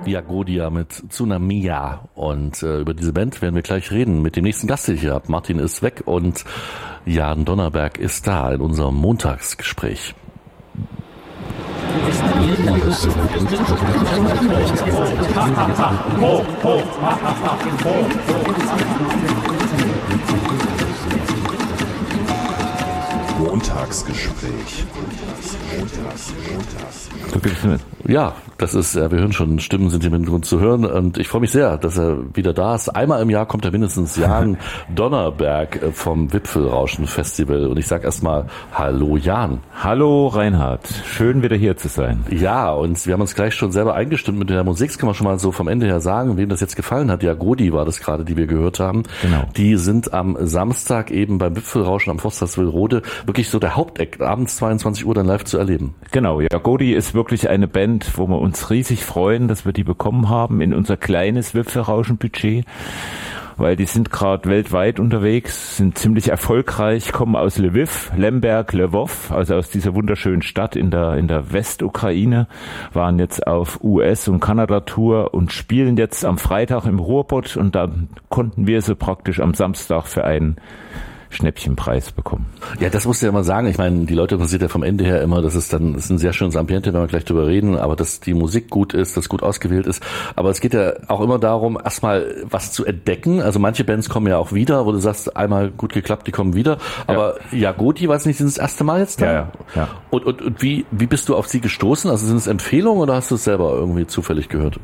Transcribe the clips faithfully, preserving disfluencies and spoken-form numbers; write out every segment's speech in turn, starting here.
Jagodia mit Tsunamia. Und äh, über diese Band werden wir gleich reden mit dem nächsten Gast, den ich hier habe. Martin ist weg und Jan Donnerberg ist da in unserem Montagsgespräch. Montagsgespräch. Montags, Montags. Du gibst mit. Ja, das ist, ja, wir hören schon, Stimmen sind hier im Hintergrund zu hören und ich freue mich sehr, dass er wieder da ist. Einmal im Jahr kommt er mindestens Jan Donnerberg vom Wipfelrauschen Festival und ich sage erstmal Hallo Jan. Hallo Reinhard, schön wieder hier zu sein. Ja, und wir haben uns gleich schon selber eingestimmt mit der Musik, das kann man schon mal so vom Ende her sagen, wem das jetzt gefallen hat. Ja, Godi war das gerade, die wir gehört haben. Genau. Die sind am Samstag eben beim Wipfelrauschen am Forsthaus Willrode wirklich so der Haupteck, abends zweiundzwanzig Uhr dann live zu erleben. Genau, ja, Godi ist wirklich eine Band, wo wir uns riesig freuen, dass wir die bekommen haben in unser kleines Wipfelrauschen-Budget, weil die sind gerade weltweit unterwegs, sind ziemlich erfolgreich, kommen aus Lviv, Lemberg, Lwów, also aus dieser wunderschönen Stadt in der in der Westukraine, waren jetzt auf U S- und Kanada-Tour und spielen jetzt am Freitag im Ruhrpott und dann konnten wir sie praktisch am Samstag für einen Schnäppchenpreis bekommen. Ja, das musst du ja mal sagen. Ich meine, die Leute interessiert ja vom Ende her immer, dass es dann, es ist ein sehr schönes Ambiente, wenn wir gleich drüber reden, aber dass die Musik gut ist, dass gut ausgewählt ist. Aber es geht ja auch immer darum, erstmal was zu entdecken. Also manche Bands kommen ja auch wieder, wo du sagst, einmal gut geklappt, die kommen wieder. Aber ja, Jagodi, weiß nicht, sind das erste Mal jetzt da? Ja, ja. ja. Und, und, und wie, wie bist du auf sie gestoßen? Also sind es Empfehlungen oder hast du es selber irgendwie zufällig gehört?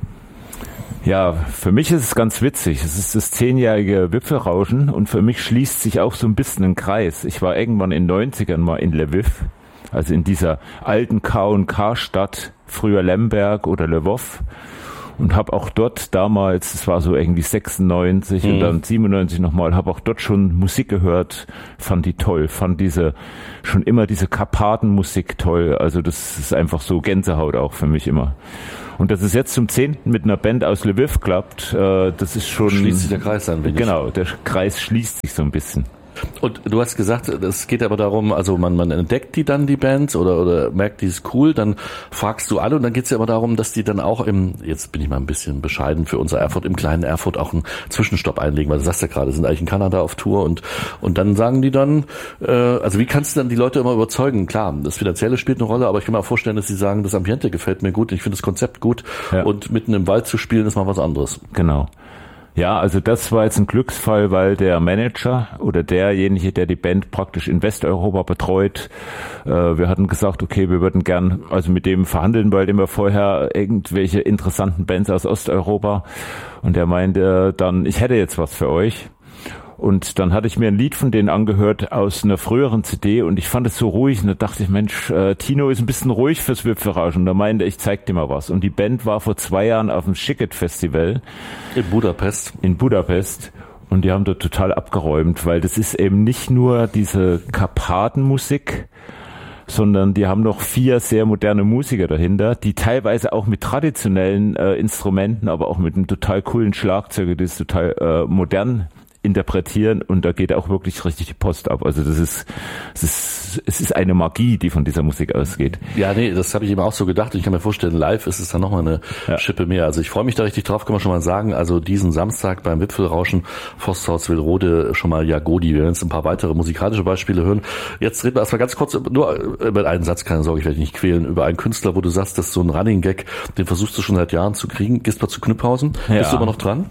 Ja, für mich ist es ganz witzig. Es ist das zehnjährige Wipfelrauschen und für mich schließt sich auch so ein bisschen ein Kreis. Ich war irgendwann in den neunzigern mal in Lviv, also in dieser alten K und K-Stadt, früher Lemberg oder Lwów, und habe auch dort damals, es war so irgendwie sechsundneunzig mhm. und dann siebenundneunzig nochmal, habe auch dort schon Musik gehört, fand die toll, fand diese, schon immer diese Karpatenmusik toll. Also das ist einfach so Gänsehaut auch für mich immer. Und dass es jetzt zum zehnten mit einer Band aus Lviv klappt, äh, das ist schon... Schließt sich der Kreis ein wenig. Genau, der Kreis schließt sich so ein bisschen. Und du hast gesagt, es geht aber darum, also man, man entdeckt die dann, die Bands, oder, oder merkt, die ist cool, dann fragst du alle und dann geht es ja aber darum, dass die dann auch im, jetzt bin ich mal ein bisschen bescheiden für unser Erfurt, im kleinen Erfurt auch einen Zwischenstopp einlegen, weil du sagst ja gerade, sind eigentlich in Kanada auf Tour und und dann sagen die dann, äh, also wie kannst du dann die Leute immer überzeugen? Klar, das Finanzielle spielt eine Rolle, aber ich kann mir auch vorstellen, dass sie sagen, das Ambiente gefällt mir gut, ich finde das Konzept gut ja. Und mitten im Wald zu spielen ist mal was anderes. Genau. Ja, also das war jetzt ein Glücksfall, weil der Manager oder derjenige, der die Band praktisch in Westeuropa betreut, äh, wir hatten gesagt, okay, wir würden gern also mit dem verhandeln, weil dem wir vorher irgendwelche interessanten Bands aus Osteuropa, und der meinte dann, ich hätte jetzt was für euch. Und dann hatte ich mir ein Lied von denen angehört aus einer früheren C D und ich fand es so ruhig und da dachte ich, Mensch, äh, Tino ist ein bisschen ruhig fürs Wipfelrauschen. Und da meinte ich, zeig dir mal was. Und die Band war vor zwei Jahren auf dem Schicket Festival. In Budapest. In Budapest. Und die haben dort total abgeräumt, weil das ist eben nicht nur diese Karpatenmusik, sondern die haben noch vier sehr moderne Musiker dahinter, die teilweise auch mit traditionellen äh, Instrumenten, aber auch mit einem total coolen Schlagzeug, das ist total äh, modern interpretieren, und da geht auch wirklich richtig die Post ab. Also das ist, es ist, es ist eine Magie, die von dieser Musik ausgeht. Ja, nee, das habe ich eben auch so gedacht. Ich kann mir vorstellen, live ist es dann nochmal eine ja. Schippe mehr. Also ich freue mich da richtig drauf, kann man schon mal sagen. Also diesen Samstag beim Wipfelrauschen, Forsthaus Willrode, schon mal Jagodi. Wir werden jetzt ein paar weitere musikalische Beispiele hören. Jetzt reden wir erstmal ganz kurz, nur über einen Satz, keine Sorge, ich werde dich nicht quälen, über einen Künstler, wo du sagst, das ist so ein Running Gag, den versuchst du schon seit Jahren zu kriegen. Gehst du zu Knüpphausen? Ja. Bist du immer noch dran?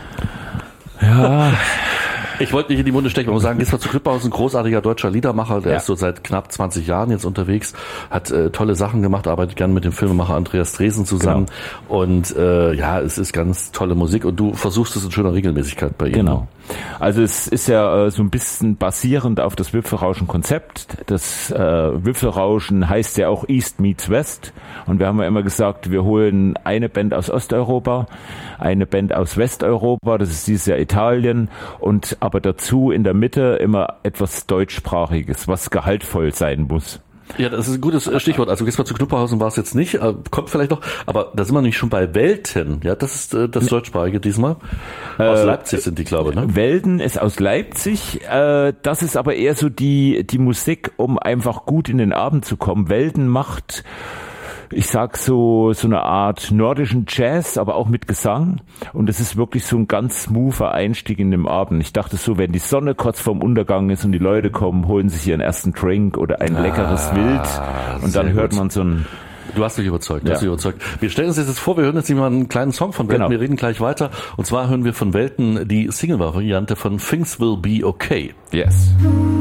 Ja. Ich wollte nicht in die Munde stechen, man muss sagen, Gisbert zu Knüpphausen, großartiger deutscher Liedermacher, der ja. ist so seit knapp zwanzig Jahren jetzt unterwegs, hat äh, tolle Sachen gemacht, arbeitet gerne mit dem Filmemacher Andreas Dresen zusammen genau. und äh, ja, es ist ganz tolle Musik und du versuchst es in schöner Regelmäßigkeit bei ihm. Genau. Also es ist ja äh, so ein bisschen basierend auf das Wipfelrauschen-Konzept. Das äh, Wipfelrauschen heißt ja auch East meets West, und wir haben ja immer gesagt, wir holen eine Band aus Osteuropa, eine Band aus Westeuropa, das ist dieses Jahr Italien, und aber dazu in der Mitte immer etwas Deutschsprachiges, was gehaltvoll sein muss. Ja, das ist ein gutes Stichwort. Also gehst mal zu Knüpphausen war es jetzt nicht, kommt vielleicht noch, aber da sind wir nämlich schon bei Welten. Ja, das ist äh, das Deutschsprachige diesmal. Aus äh, Leipzig sind die, glaube ich, ne? Welten ist aus Leipzig. Äh, das ist aber eher so die die Musik, um einfach gut in den Abend zu kommen. Welten macht ich sag so, so eine Art nordischen Jazz, aber auch mit Gesang. Und es ist wirklich so ein ganz smoother Einstieg in den Abend. Ich dachte so, wenn die Sonne kurz vorm Untergang ist und die Leute kommen, holen sich ihren ersten Drink oder ein leckeres ah, Wild. Und dann hört man so ein... Du hast mich überzeugt, du ja. hast mich überzeugt. Wir stellen uns jetzt vor, wir hören jetzt mal einen kleinen Song von Welten, genau. Wir reden gleich weiter. Und zwar hören wir von Welten die Single-Variante von Things Will Be Okay. Yes.